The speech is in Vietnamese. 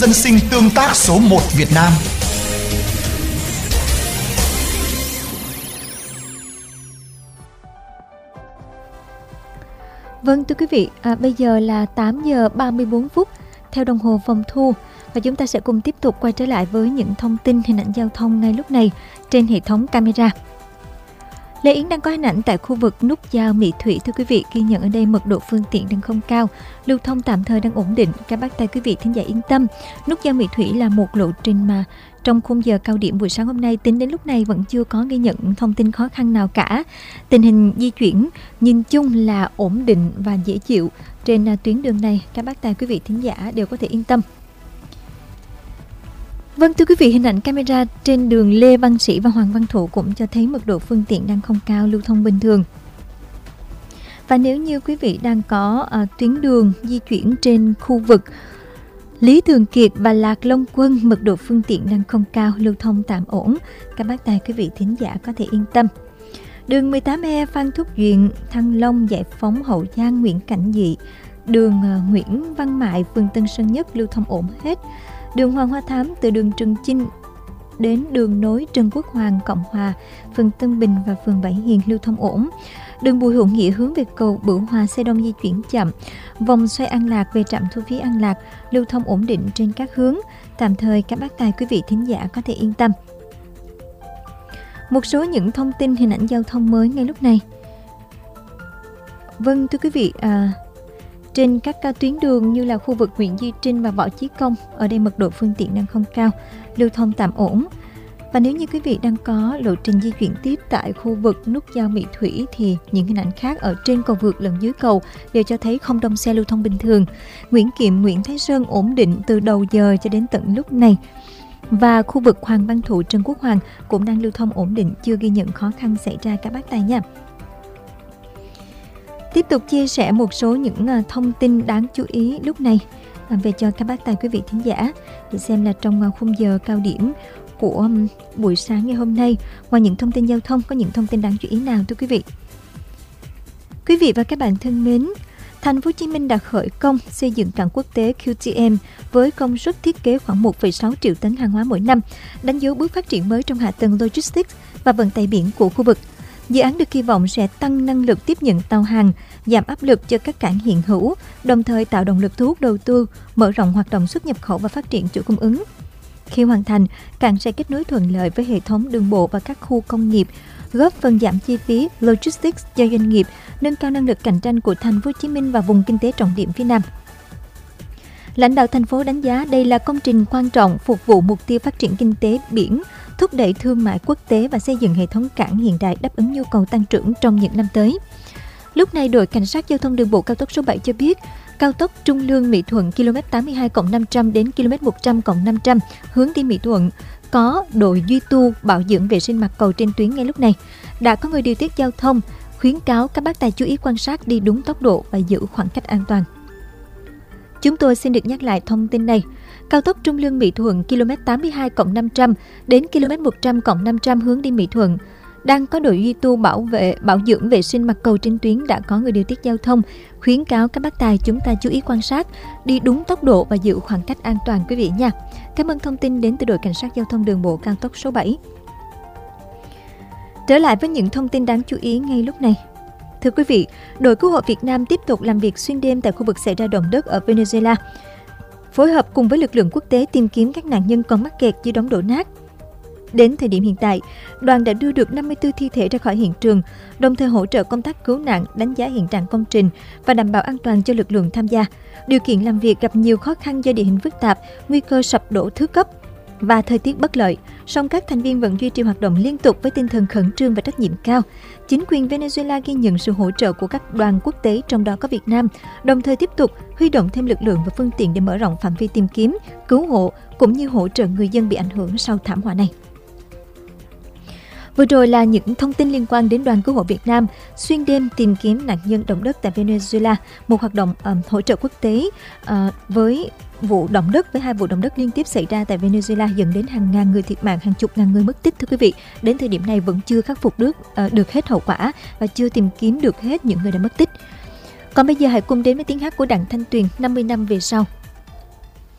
Dân sinh tương tác số 1 Việt Nam. Vâng thưa quý vị, bây giờ là 8 giờ 34 phút theo đồng hồ phòng thu và chúng ta sẽ cùng tiếp tục quay trở lại với những thông tin hình ảnh giao thông ngay lúc này trên hệ thống camera. Lê Yến đang có hình ảnh tại khu vực nút giao Mỹ Thủy thưa quý vị, ghi nhận ở đây mật độ phương tiện đang không cao, lưu thông tạm thời đang ổn định. Các bác tay quý vị thính giả yên tâm, nút giao Mỹ Thủy là một lộ trình mà trong khung giờ cao điểm buổi sáng hôm nay tính đến lúc này vẫn chưa có ghi nhận thông tin khó khăn nào cả. Tình hình di chuyển nhìn chung là ổn định và dễ chịu trên tuyến đường này, các bác tay quý vị thính giả đều có thể yên tâm. Vâng thưa quý vị, hình ảnh camera trên đường Lê Văn Sĩ và Hoàng Văn Thụ cũng cho thấy mật độ phương tiện đang không cao, lưu thông bình thường. Và nếu như quý vị đang có tuyến đường di chuyển trên khu vực Lý Thường Kiệt và Lạc Long Quân, mật độ phương tiện đang không cao, lưu thông tạm ổn, các bác tài quý vị thính giả có thể yên tâm. Đường 18E Phan Thúc Duyện, Thăng Long, Giải Phóng, Hậu Giang, Nguyễn Cảnh Dị, đường Nguyễn Văn Mại, phường Tân Sơn Nhất lưu thông ổn hết. Đường Hoàng Hoa Thám từ đường Trần Chinh đến đường nối Trần Quốc Hoàng, Cộng Hòa, phường Tân Bình và phường Bảy Hiền lưu thông ổn. Đường Bùi Hữu Nghĩa hướng về cầu Bửu Hòa xe đông di chuyển chậm. Vòng xoay An Lạc về trạm thu phí An Lạc lưu thông ổn định trên các hướng. Tạm thời các bác tài quý vị thính giả có thể yên tâm. Một số những thông tin hình ảnh giao thông mới ngay lúc này. Vâng thưa quý vị, trên các tuyến đường như là khu vực Nguyễn Duy Trinh và Võ Chí Công, ở đây mật độ phương tiện đang không cao, lưu thông tạm ổn. Và nếu như quý vị đang có lộ trình di chuyển tiếp tại khu vực nút giao Mỹ Thủy thì những hình ảnh khác ở trên cầu vượt lẫn dưới cầu đều cho thấy không đông xe lưu thông bình thường. Nguyễn Kiệm, Nguyễn Thái Sơn ổn định từ đầu giờ cho đến tận lúc này. Và khu vực Hoàng Văn Thụ, Trần Quốc Hoàng cũng đang lưu thông ổn định, chưa ghi nhận khó khăn xảy ra các bác tài nha. Tiếp tục chia sẻ một số những thông tin đáng chú ý lúc này về cho các bác tài quý vị thính giả để xem là trong khung giờ cao điểm của buổi sáng ngày hôm nay, ngoài những thông tin giao thông có những thông tin đáng chú ý nào thưa quý vị? Quý vị và các bạn thân mến, Thành phố Hồ Chí Minh đã khởi công xây dựng cảng quốc tế QTM với công suất thiết kế khoảng 1,6 triệu tấn hàng hóa mỗi năm, đánh dấu bước phát triển mới trong hạ tầng logistics và vận tải biển của khu vực. Dự án được kỳ vọng sẽ tăng năng lực tiếp nhận tàu hàng, giảm áp lực cho các cảng hiện hữu, đồng thời tạo động lực thu hút đầu tư, mở rộng hoạt động xuất nhập khẩu và phát triển chuỗi cung ứng. Khi hoàn thành, cảng sẽ kết nối thuận lợi với hệ thống đường bộ và các khu công nghiệp, góp phần giảm chi phí logistics cho doanh nghiệp, nâng cao năng lực cạnh tranh của Thành phố Hồ Chí Minh và vùng kinh tế trọng điểm phía Nam. Lãnh đạo thành phố đánh giá đây là công trình quan trọng phục vụ mục tiêu phát triển kinh tế biển, thúc đẩy thương mại quốc tế và xây dựng hệ thống cảng hiện đại đáp ứng nhu cầu tăng trưởng trong những năm tới. Lúc này, đội Cảnh sát Giao thông Đường bộ cao tốc số 7 cho biết, cao tốc Trung Lương - Mỹ Thuận km 82+500 đến km 100+500 hướng đi Mỹ Thuận có đội duy tu bảo dưỡng vệ sinh mặt cầu trên tuyến ngay lúc này. Đã có người điều tiết giao thông, khuyến cáo các bác tài chú ý quan sát, đi đúng tốc độ và giữ khoảng cách an toàn. Chúng tôi xin được nhắc lại thông tin này. Cao tốc Trung Lương - Mỹ Thuận km 82+500 đến km 100+500 hướng đi Mỹ Thuận đang có đội duy tu bảo dưỡng vệ sinh mặt cầu trên tuyến, đã có người điều tiết giao thông, khuyến cáo các bác tài chúng ta chú ý quan sát, đi đúng tốc độ và giữ khoảng cách an toàn quý vị nha. Cảm ơn thông tin đến từ đội Cảnh sát Giao thông Đường bộ cao tốc số 7. Trở lại với những thông tin đáng chú ý ngay lúc này. Thưa quý vị, đội cứu hộ Việt Nam tiếp tục làm việc xuyên đêm tại khu vực xảy ra động đất ở Venezuela, phối hợp cùng với lực lượng quốc tế tìm kiếm các nạn nhân còn mắc kẹt dưới đống đổ nát. Đến thời điểm hiện tại, đoàn đã đưa được 54 thi thể ra khỏi hiện trường, đồng thời hỗ trợ công tác cứu nạn, đánh giá hiện trạng công trình và đảm bảo an toàn cho lực lượng tham gia. Điều kiện làm việc gặp nhiều khó khăn do địa hình phức tạp, nguy cơ sập đổ thứ cấp và thời tiết bất lợi, song các thành viên vẫn duy trì hoạt động liên tục với tinh thần khẩn trương và trách nhiệm cao. Chính quyền Venezuela ghi nhận sự hỗ trợ của các đoàn quốc tế, trong đó có Việt Nam, đồng thời tiếp tục huy động thêm lực lượng và phương tiện để mở rộng phạm vi tìm kiếm, cứu hộ cũng như hỗ trợ người dân bị ảnh hưởng sau thảm họa này. Vừa rồi là những thông tin liên quan đến đoàn cứu hộ Việt Nam xuyên đêm tìm kiếm nạn nhân động đất tại Venezuela, một hoạt động hỗ trợ quốc tế với vụ động đất, với 2 vụ động đất liên tiếp xảy ra tại Venezuela dẫn đến hàng ngàn người thiệt mạng, hàng chục ngàn người mất tích thưa quý vị. Đến thời điểm này vẫn chưa khắc phục được hết hậu quả và chưa tìm kiếm được hết những người đã mất tích. Còn bây giờ hãy cùng đến với tiếng hát của Đặng Thanh Tuyền 50 năm về sau.